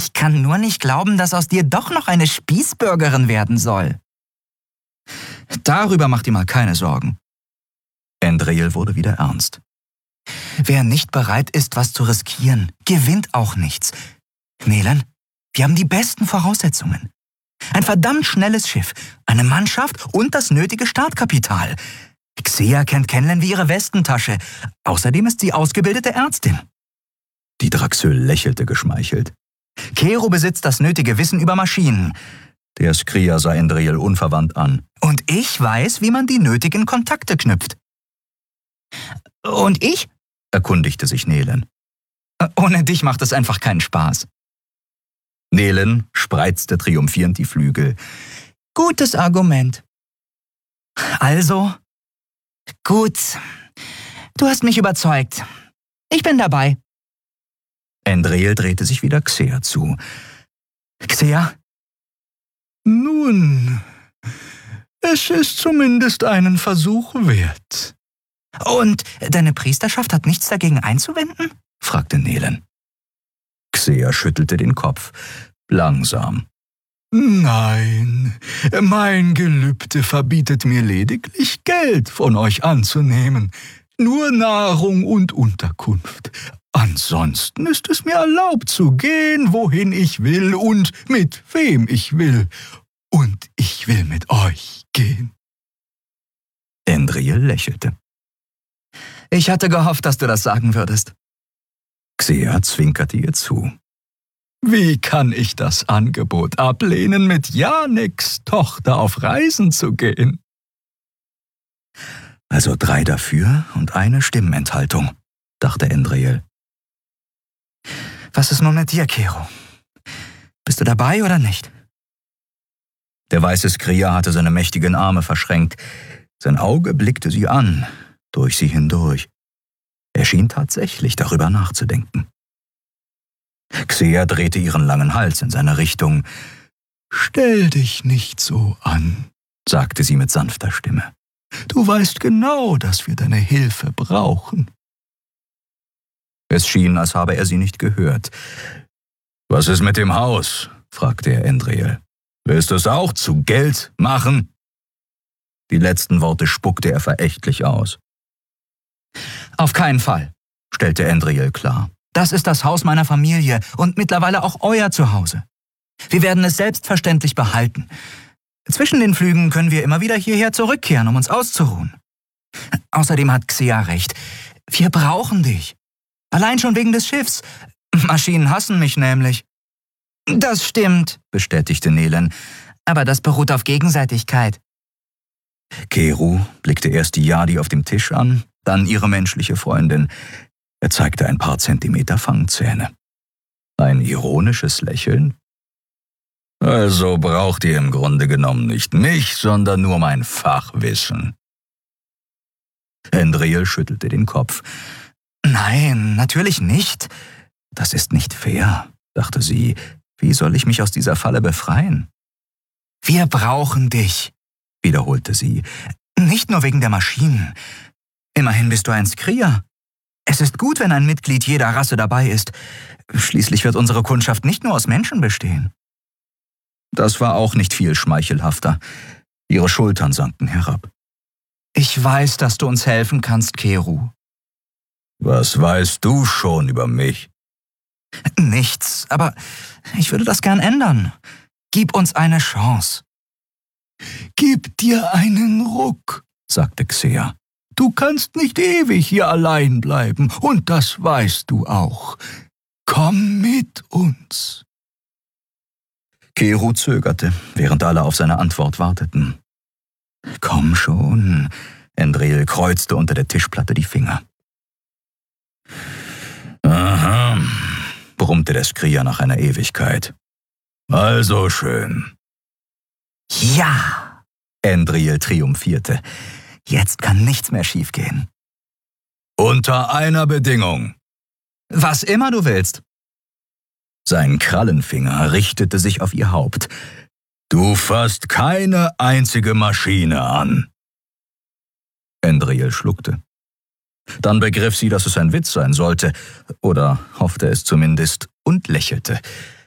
Ich kann nur nicht glauben, dass aus dir doch noch eine Spießbürgerin werden soll. Darüber mach dir mal keine Sorgen. Andriel wurde wieder ernst. Wer nicht bereit ist, was zu riskieren, gewinnt auch nichts. Nelen, wir haben die besten Voraussetzungen. Ein verdammt schnelles Schiff, eine Mannschaft und das nötige Startkapital. Xea kennt Kenlen wie ihre Westentasche. Außerdem ist sie ausgebildete Ärztin. Die Draxöl lächelte geschmeichelt. Kero besitzt das nötige Wissen über Maschinen. Der Skria sah Andriel unverwandt an. Und ich weiß, wie man die nötigen Kontakte knüpft. Und ich? Erkundigte sich Nelen. Ohne dich macht es einfach keinen Spaß. Nelen spreizte triumphierend die Flügel. Gutes Argument. Also, gut. Du hast mich überzeugt. Ich bin dabei. Andriel drehte sich wieder Xea zu. Xea? Nun, es ist zumindest einen Versuch wert. Und deine Priesterschaft hat nichts dagegen einzuwenden? Fragte Nelen. Xea schüttelte den Kopf, langsam. Nein, mein Gelübde verbietet mir lediglich, Geld von euch anzunehmen. Nur Nahrung und Unterkunft. Ansonsten ist es mir erlaubt zu gehen, wohin ich will und mit wem ich will. Und ich will mit euch gehen. Andriel lächelte. Ich hatte gehofft, dass du das sagen würdest. Xea zwinkerte ihr zu. Wie kann ich das Angebot ablehnen, mit Janeks Tochter auf Reisen zu gehen? Also 3 dafür und eine Stimmenthaltung, dachte Andriel. Was ist nun mit dir, Kero? Bist du dabei oder nicht? Der weiße Skria hatte seine mächtigen Arme verschränkt. Sein Auge blickte sie an, durch sie hindurch. Er schien tatsächlich darüber nachzudenken. Xea drehte ihren langen Hals in seine Richtung. »Stell dich nicht so an«, sagte sie mit sanfter Stimme. »Du weißt genau, dass wir deine Hilfe brauchen.« Es schien, als habe er sie nicht gehört. »Was ist mit dem Haus?« fragte er Andriel. »Willst du es auch zu Geld machen?« Die letzten Worte spuckte er verächtlich aus. »Auf keinen Fall«, stellte Andriel klar. »Das ist das Haus meiner Familie und mittlerweile auch euer Zuhause. Wir werden es selbstverständlich behalten. Zwischen den Flügen können wir immer wieder hierher zurückkehren, um uns auszuruhen. Außerdem hat Xea recht. Wir brauchen dich. Allein schon wegen des Schiffs. Maschinen hassen mich nämlich.« »Das stimmt«, bestätigte Nelen. »Aber das beruht auf Gegenseitigkeit.« Keru blickte erst die Yadi auf dem Tisch an, dann ihre menschliche Freundin. Er zeigte ein paar Zentimeter Fangzähne. Ein ironisches Lächeln. »Also braucht ihr im Grunde genommen nicht mich, sondern nur mein Fachwissen.« Andriel schüttelte den Kopf. »Nein, natürlich nicht. Das ist nicht fair«, dachte sie. »Wie soll ich mich aus dieser Falle befreien?« »Wir brauchen dich«, wiederholte sie. »Nicht nur wegen der Maschinen. Immerhin bist du ein Skria. Es ist gut, wenn ein Mitglied jeder Rasse dabei ist. Schließlich wird unsere Kundschaft nicht nur aus Menschen bestehen.« Das war auch nicht viel schmeichelhafter. Ihre Schultern sanken herab. »Ich weiß, dass du uns helfen kannst, Keru.« »Was weißt du schon über mich?« »Nichts, aber ich würde das gern ändern. Gib uns eine Chance.« »Gib dir einen Ruck«, sagte Xea. »Du kannst nicht ewig hier allein bleiben, und das weißt du auch. Komm mit uns.« Keru zögerte, während alle auf seine Antwort warteten. »Komm schon«, Andriel kreuzte unter der Tischplatte die Finger. »Aha«, brummte der Skria nach einer Ewigkeit. »Also schön.« »Ja«, Andriel triumphierte. »Jetzt kann nichts mehr schiefgehen.« »Unter einer Bedingung.« »Was immer du willst.« Sein Krallenfinger richtete sich auf ihr Haupt. »Du fasst keine einzige Maschine an.« Andriel schluckte. Dann begriff sie, dass es ein Witz sein sollte, oder hoffte es zumindest, und lächelte.